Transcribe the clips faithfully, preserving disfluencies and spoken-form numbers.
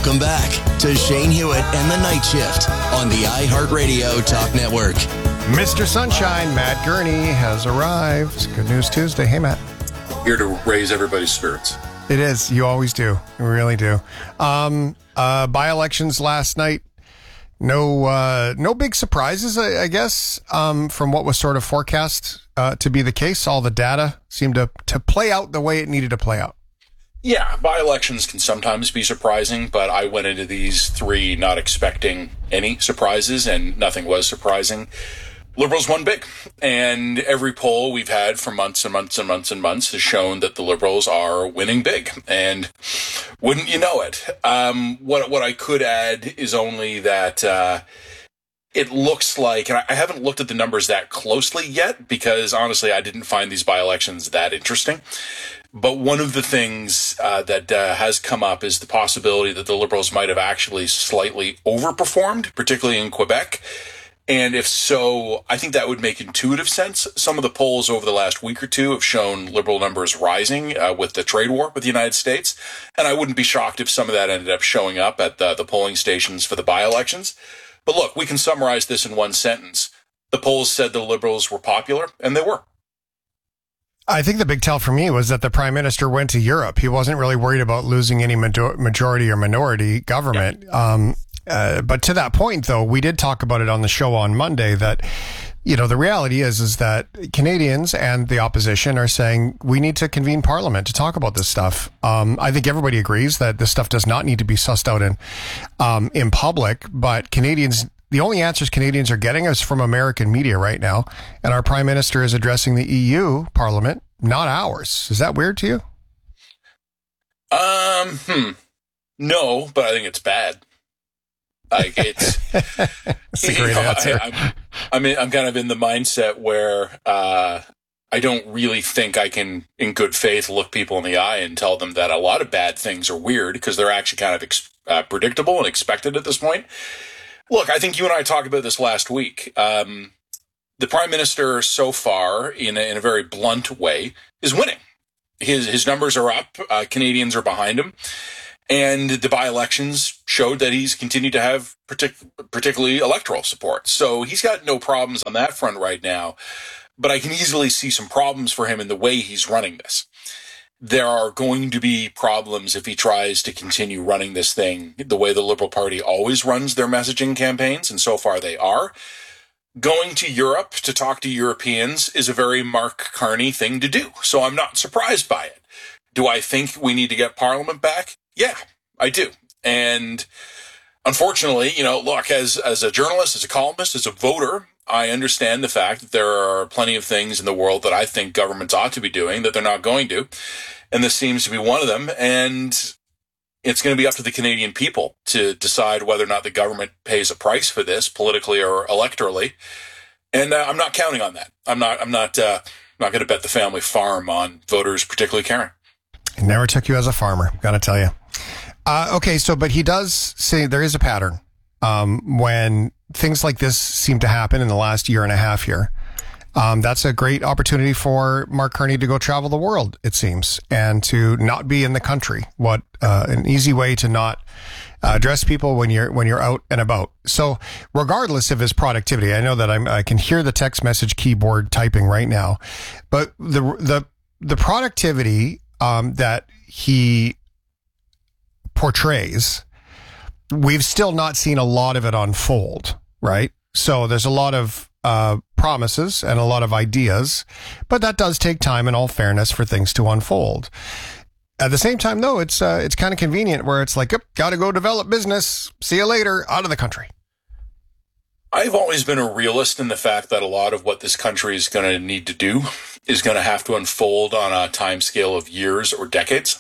Welcome back to Shane Hewitt and the Night Shift on the iHeartRadio Talk Network. Mister Sunshine, Matt Gurney, has arrived. Good News Tuesday. Hey, Matt. Here to raise everybody's spirits. It is. You always do. You really do. Um, uh, by-elections last night. No, uh, no big surprises, I, I guess, um, from what was sort of forecast uh, to be the case. All the data seemed to, to play out the way it needed to play out. Yeah, by-elections can sometimes be surprising, but I went into these three not expecting any surprises, and nothing was surprising. Liberals won big, and every poll we've had for months and months and months and months has shown that the Liberals are winning big, and wouldn't you know it? Um, what what I could add is only that uh, it looks like, and I haven't looked at the numbers that closely yet, because honestly I didn't find these by-elections that interesting. But one of the things uh, that uh, has come up is the possibility that the Liberals might have actually slightly overperformed, particularly in Quebec. And if so, I think that would make intuitive sense. Some of the polls over the last week or two have shown Liberal numbers rising uh, with the trade war with the United States. And I wouldn't be shocked if some of that ended up showing up at the, the polling stations for the by-elections. But look, we can summarize this in one sentence. The polls said the Liberals were popular, and they were. I think the big tell for me was that the Prime Minister went to Europe. He wasn't really worried about losing any majority or minority government. Yeah. Um, uh, but to that point, though, we did talk about it on the show on Monday that, you know, the reality is, is that Canadians and the opposition are saying we need to convene Parliament to talk about this stuff. Um, I think everybody agrees that this stuff does not need to be sussed out in, um, in public, but Canadians, the only answers Canadians are getting is from American media right now. And our Prime Minister is addressing the E U Parliament, not ours. Is that weird to you? Um, hmm. No, but I think it's bad. Like it's, That's a great know, answer. I, I'm, I mean, I'm kind of in the mindset where uh, I don't really think I can, in good faith, look people in the eye and tell them that a lot of bad things are weird because they're actually kind of ex- uh, predictable and expected at this point. Look, I think you and I talked about this last week. Um, the Prime Minister, so far, in a, in a very blunt way, is winning. His his numbers are up. Uh, Canadians are behind him. And the by-elections showed that he's continued to have partic- particularly electoral support. So he's got no problems on that front right now. But I can easily see some problems for him in the way he's running this. There are going to be problems if he tries to continue running this thing the way the Liberal Party always runs their messaging campaigns, and so far they are. Going to Europe to talk to Europeans is a very Mark Carney thing to do, so I'm not surprised by it. Do I think we need to get Parliament back? Yeah, I do. And unfortunately, you know, look, as as a journalist, as a columnist, as a voter, I understand the fact that there are plenty of things in the world that I think governments ought to be doing that they're not going to. And this seems to be one of them. And it's going to be up to the Canadian people to decide whether or not the government pays a price for this politically or electorally. And uh, I'm not counting on that. I'm not, I'm not, uh, not going to bet the family farm on voters particularly caring. It never took you as a farmer, got to tell you. Uh, okay, so, but he does say there is a pattern um, when things like this seem to happen in the last year and a half here. Um, that's a great opportunity for Mark Carney to go travel the world, it seems, and to not be in the country. What uh, an easy way to not uh, address people when you're when you're out and about. So, regardless of his productivity, I know that I'm, I can hear the text message keyboard typing right now, but the the the productivity um, that he portrays, we've still not seen a lot of it unfold, right? So there's a lot of uh, promises and a lot of ideas, but that does take time in all fairness for things to unfold. At the same time, though, it's uh, it's kind of convenient where it's like, yep, got to go develop business. See you later, out of the country. I've always been a realist in the fact that a lot of what this country is going to need to do is going to have to unfold on a time scale of years or decades.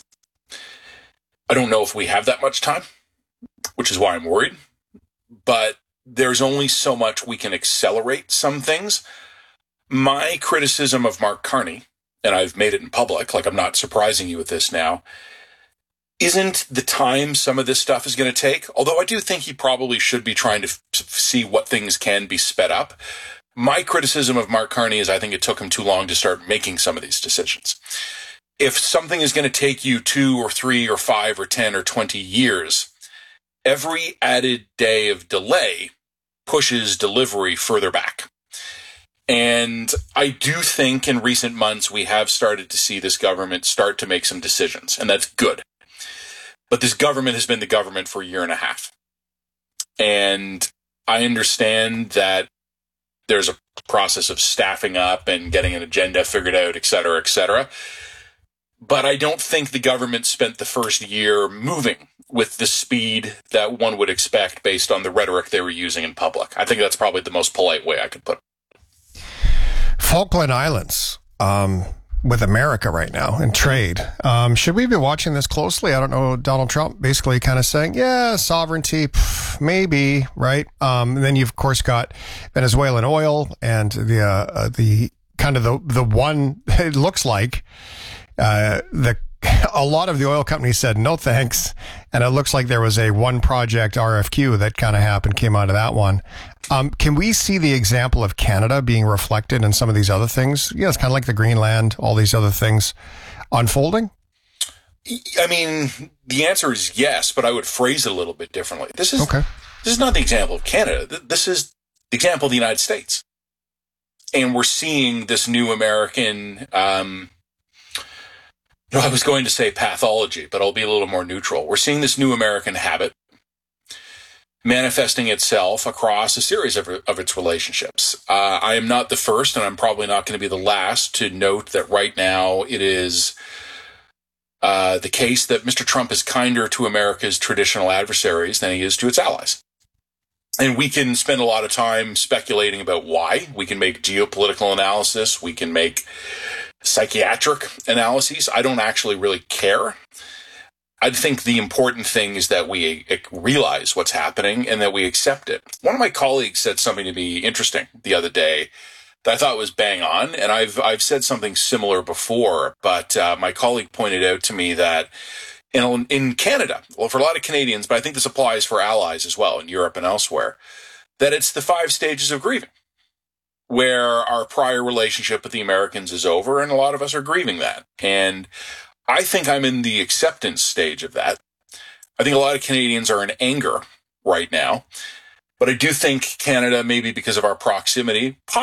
I don't know if we have that much time, which is why I'm worried. But there's only so much we can accelerate some things. My criticism of Mark Carney, and I've made it in public, like I'm not surprising you with this now, isn't the time some of this stuff is going to take. Although I do think he probably should be trying to f- see what things can be sped up. My criticism of Mark Carney is I think it took him too long to start making some of these decisions. If something is going to take you two or three or five or ten or twenty years, every added day of delay pushes delivery further back. And I do think in recent months we have started to see this government start to make some decisions, and that's good. But this government has been the government for a year and a half. And I understand that there's a process of staffing up and getting an agenda figured out, et cetera, et cetera. But I don't think the government spent the first year moving with the speed that one would expect based on the rhetoric they were using in public. I think that's probably the most polite way I could put it. Falkland Islands, um, with America right now in trade. Um, should we be watching this closely? I don't know. Donald Trump basically kind of saying, yeah, sovereignty, pff, maybe, right? Um, and then you've, of course, got Venezuelan oil and the, uh, uh, the kind of the, the one, it looks like, uh, the, a lot of the oil companies said no thanks, and it looks like there was a one project R F Q that kind of happened, came out of that one. Um, can we see the example of Canada being reflected in some of these other things? Yeah, it's kind of like the Greenland, all these other things unfolding. I mean, the answer is yes, but I would phrase it a little bit differently. This is okay. This is not the example of Canada. This is the example of the United States, and we're seeing this new American. Um, You know, I was going to say pathology, but I'll be a little more neutral. We're seeing this new American habit manifesting itself across a series of, of its relationships. Uh, I am not the first, and I'm probably not going to be the last to note that right now it is uh, the case that Mister Trump is kinder to America's traditional adversaries than he is to its allies. And we can spend a lot of time speculating about why. We can make geopolitical analysis. We can make psychiatric analyses. I don't actually really care. I think the important thing is that we realize what's happening and that we accept it. One of my colleagues said something to me interesting the other day that I thought was bang on, and I've I've said something similar before, but uh, my colleague pointed out to me that in, in Canada, well, for a lot of Canadians, but I think this applies for allies as well in Europe and elsewhere, that it's the five stages of grieving, where our prior relationship with the Americans is over, and a lot of us are grieving that. And I think I'm in the acceptance stage of that. I think a lot of Canadians are in anger right now, but I do think Canada, maybe because of our proximity,